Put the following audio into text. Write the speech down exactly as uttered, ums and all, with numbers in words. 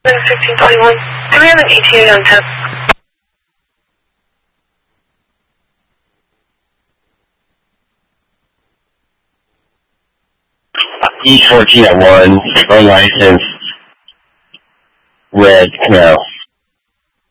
fifteen twenty-one. Do we have an E T A on ten? E fourteen at one, unlicensed, red canal.